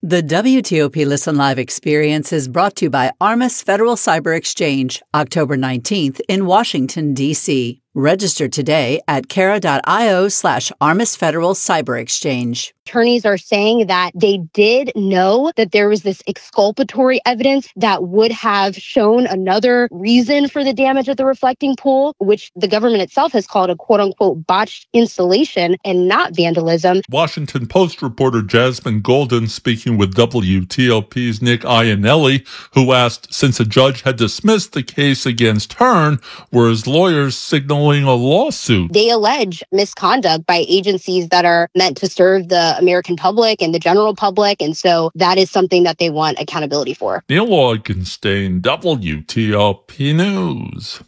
The WTOP Listen Live experience is brought to you by Armis Federal Cyber Exchange, October 19th in Washington, D.C. Register today at Cara.io/Armis Federal Cyber Exchange. Attorneys are saying that they did know that there was this exculpatory evidence that would have shown another reason for the damage of the reflecting pool, which the government itself has called a quote-unquote botched installation and not vandalism. Washington Post reporter Jasmine Golden speaking with WTOP's Nick Iannelli, who asked, since a judge had dismissed the case against Hearn, were his lawyers signaling a lawsuit? They allege misconduct by agencies that are meant to serve the American public and the general public, and so that is something that they want accountability for. Neil Augenstein, WTOP News.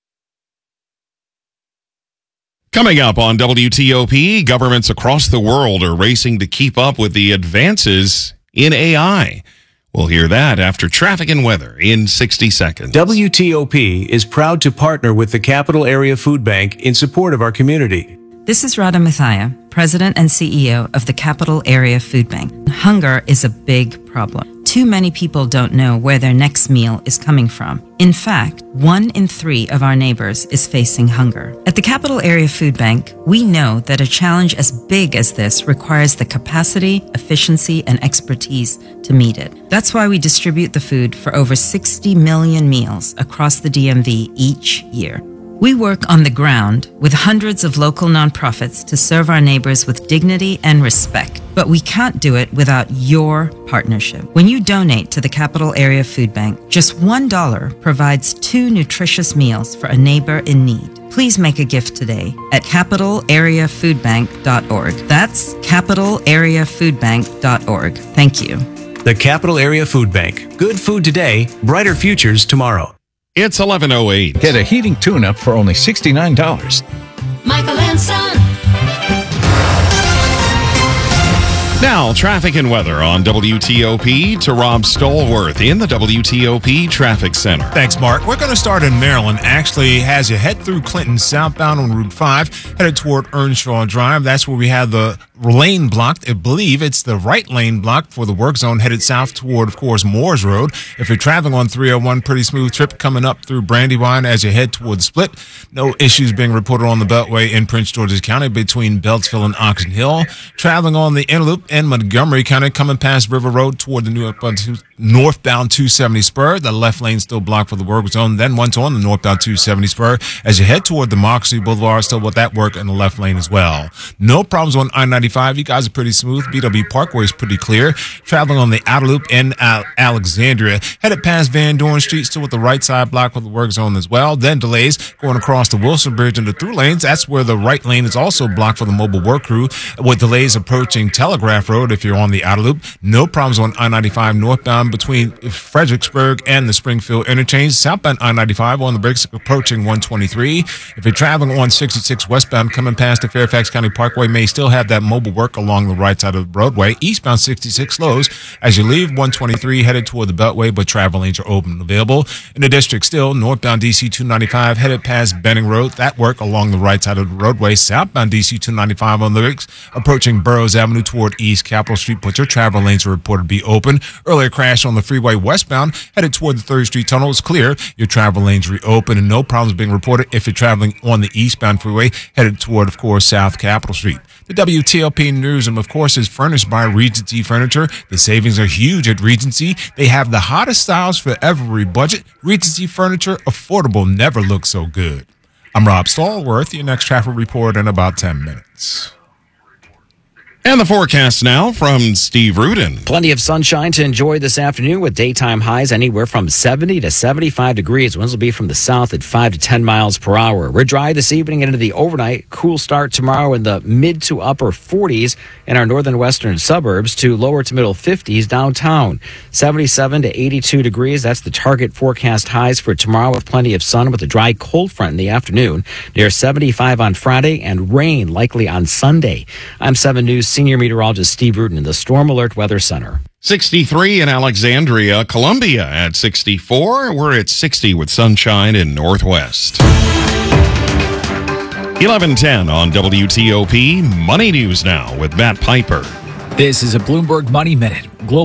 Coming up on WTOP, governments across the world are racing to keep up with the advances in AI. We'll hear that after traffic and weather in 60 seconds. WTOP is proud to partner with the Capital Area Food Bank in support of our community. This is Radha Muthaya, President and CEO of the Capital Area Food Bank. Hunger is a big problem. Too many people don't know where their next meal is coming from. In fact, 1 in 3 of our neighbors is facing hunger. At the Capital Area Food Bank, we know that a challenge as big as this requires the capacity, efficiency, and expertise to meet it. That's why we distribute the food for over 60 million meals across the DMV each year. We work on the ground with hundreds of local nonprofits to serve our neighbors with dignity and respect, but we can't do it without your partnership. When you donate to the Capital Area Food Bank, just $1 provides 2 nutritious meals for a neighbor in need. Please make a gift today at capitalareafoodbank.org. That's capitalareafoodbank.org. Thank you. The Capital Area Food Bank. Good food today, brighter futures tomorrow. It's 11:08. Get a heating tune-up for only $69. Michael and Son. Now, traffic and weather on WTOP to Rob Stallworth in the WTOP Traffic Center. Thanks, Mark. We're going to start in Maryland. Actually, as you head through Clinton southbound on Route 5, headed toward Earnshaw Drive. That's where we have the lane blocked. I believe it's the right lane blocked for the work zone headed south toward, of course, Moores Road. If you're traveling on 301, pretty smooth trip coming up through Brandywine as you head toward Split. No issues being reported on the Beltway in Prince George's County between Beltsville and Oxon Hill. Traveling on the Inner Loop in Montgomery County, coming past River Road toward the northbound 270 spur. The left lane still blocked for the work zone. Then once on the northbound 270 spur, as you head toward the Moxley Boulevard, still with that work in the left lane as well. No problems on I-95. You guys are pretty smooth. BW Parkway is pretty clear. Traveling on the outer loop in Alexandria, headed past Van Dorn Street, still with the right side blocked for the work zone as well. Then delays going across the Wilson Bridge into through lanes. That's where the right lane is also blocked for the mobile work crew, with delays approaching Telegraph Road if you're on the outer loop. No problems on I-95 northbound between Fredericksburg and the Springfield interchange. Southbound I-95 on the brakes approaching 123. If you're traveling on 66 westbound coming past the Fairfax County Parkway, may still have that mobile work along the right side of the roadway. Eastbound 66 slows as you leave 123 headed toward the Beltway, but travel lanes are open and available. In the district still, northbound DC 295 headed past Benning Road. That work along the right side of the roadway. Southbound DC 295 on the brakes approaching Burroughs Avenue toward East Capitol Street, but your travel lanes are reported to be open. Earlier crash on the freeway westbound headed toward the 3rd Street Tunnel is clear. Your travel lanes reopen and no problems being reported if you're traveling on the eastbound freeway headed toward, of course, South Capitol Street. The WTOP newsroom, of course, is furnished by Regency Furniture. The savings are huge at Regency. They have the hottest styles for every budget. Regency Furniture, affordable, never looks so good. I'm Rob Stallworth. Your next traffic report in about 10 minutes. And the forecast now from Steve Rudin. Plenty of sunshine to enjoy this afternoon with daytime highs anywhere from 70 to 75 degrees. Winds will be from the south at 5 to 10 miles per hour. We're dry this evening into the overnight. Cool start tomorrow in the mid to upper 40s in our northern western suburbs to lower to middle 50s downtown. 77 to 82 degrees. That's the target forecast highs for tomorrow with plenty of sun with a dry cold front in the afternoon. Near 75 on Friday and rain likely on Sunday. I'm 7 News Senior Meteorologist Steve Rudin in the Storm Alert Weather Center. 63 in Alexandria, Columbia at 64. We're at 60 with sunshine in Northwest. 11:10 on WTOP. Money News now with Matt Piper. This is a Bloomberg Money Minute. Global